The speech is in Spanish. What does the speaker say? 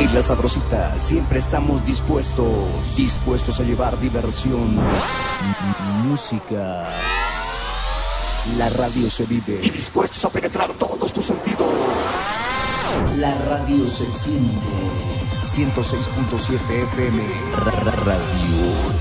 Isla Sabrosita, siempre estamos dispuestos a llevar diversión, música. La radio se vive y dispuestos a penetrar todos tus sentidos. La radio se siente. 106.7 FM Radio